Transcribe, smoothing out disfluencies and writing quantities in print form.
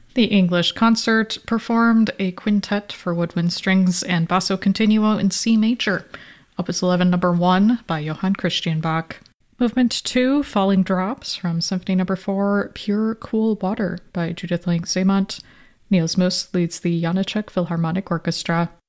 The English Concert performed a quintet for woodwind strings and basso continuo in C major, Opus 11 No. 1 by Johann Christian Bach. Movement 2, Falling Drops from Symphony No. 4, Pure Cool Water by Judith Lang Semont. Niels Muss leads the Janáček Philharmonic Orchestra.